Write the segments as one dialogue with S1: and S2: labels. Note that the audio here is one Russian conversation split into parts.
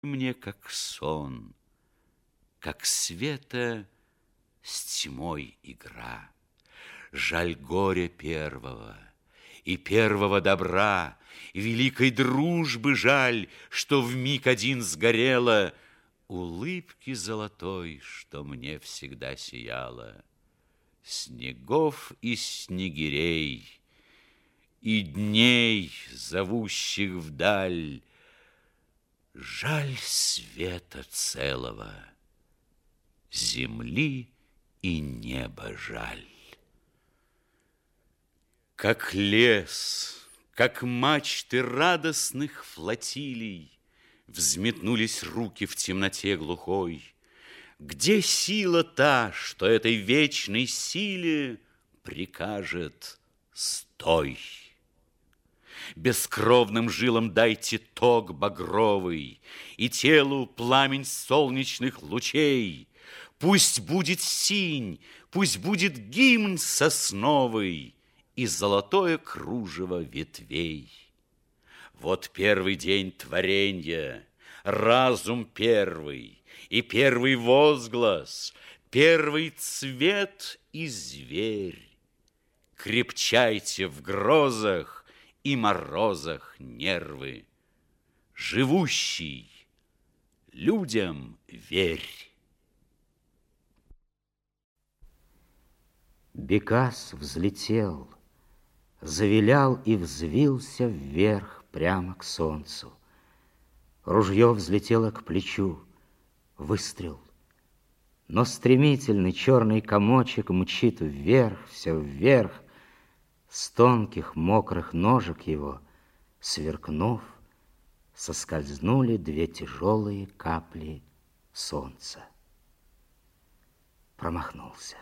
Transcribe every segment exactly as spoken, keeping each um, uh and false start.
S1: Мне как сон, как света с тьмой игра. Жаль горя первого и первого добра, и великой дружбы жаль, что вмиг один сгорела, улыбки золотой, что мне всегда сияла, снегов и снегирей, и дней, зовущих вдаль. Жаль света целого, земли и неба жаль. Как лес, как мачты радостных флотилий, взметнулись руки в темноте глухой. Где сила та, что этой вечной силе прикажет «стой»? Бескровным жилам дайте ток багровый и телу пламень солнечных лучей. Пусть будет синь, пусть будет гимн сосновый и золотое кружево ветвей. Вот первый день творенья, разум первый и первый возглас, первый цвет и зверь. Крепчайте в грозах и морозах нервы. Живущий, людям верь.
S2: Бекас взлетел, завилял и взвился вверх прямо к солнцу. Ружье взлетело к плечу, выстрел. Но стремительный черный комочек мчит вверх, все вверх. С тонких мокрых ножек его, сверкнув, соскользнули две тяжелые капли солнца. Промахнулся.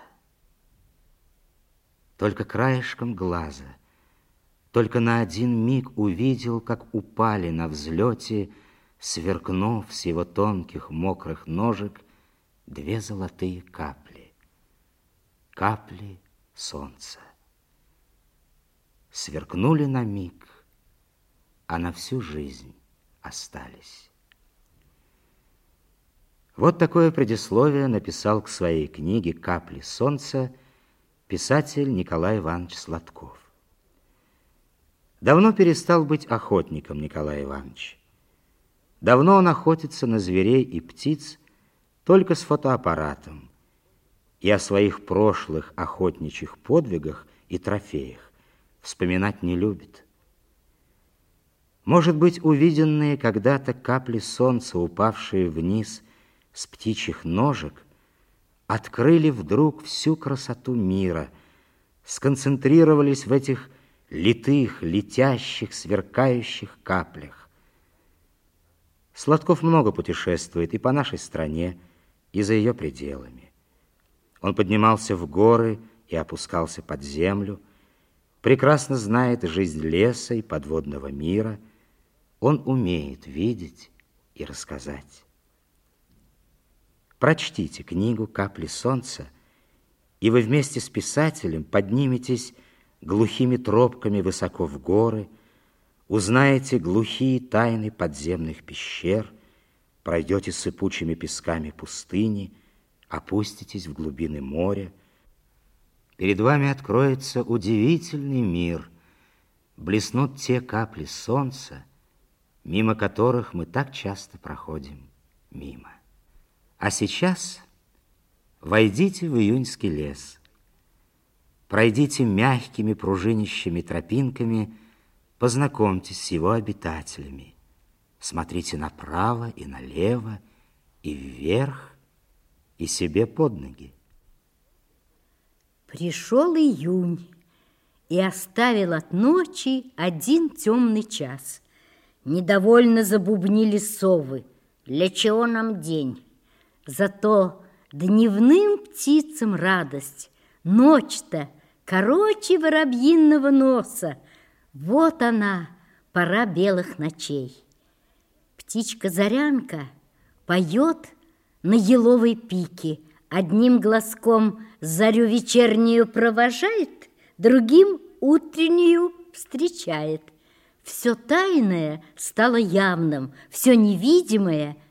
S2: Только краешком глаза, только на один миг увидел, как упали на взлете, сверкнув с его тонких мокрых ножек, две золотые капли. Капли солнца. Сверкнули на миг, а на всю жизнь остались. Вот такое предисловие написал к своей книге «Капли солнца» писатель Николай Иванович Сладков. Давно перестал быть охотником Николай Иванович. Давно он охотится на зверей и птиц только с фотоаппаратом и о своих прошлых охотничьих подвигах и трофеях вспоминать не любит. Может быть, увиденные когда-то капли солнца, упавшие вниз с птичьих ножек, открыли вдруг всю красоту мира, сконцентрировались в этих литых, летящих, сверкающих каплях. Сладков много путешествует и по нашей стране, и за ее пределами. Он поднимался в горы и опускался под землю, прекрасно знает жизнь леса и подводного мира. Он умеет видеть и рассказать. Прочтите книгу «Капли солнца», и вы вместе с писателем подниметесь глухими тропками высоко в горы, узнаете глухие тайны подземных пещер, пройдете сыпучими песками пустыни, опуститесь в глубины моря. Перед вами откроется удивительный мир, блеснут те капли солнца, мимо которых мы так часто проходим мимо. А сейчас войдите в июньский лес, пройдите мягкими пружинищими тропинками, познакомьтесь с его обитателями, смотрите направо и налево, и вверх, и себе под ноги.
S3: Пришел июнь и оставил от ночи один темный час. Недовольно забубнили совы. Для чего нам день? Зато дневным птицам радость. Ночь-то короче воробьиного носа. Вот она, пора белых ночей. Птичка-зарянка поет на еловой пике. Одним глазком зарю вечернюю провожает, другим утреннюю встречает. Все тайное стало явным, все невидимое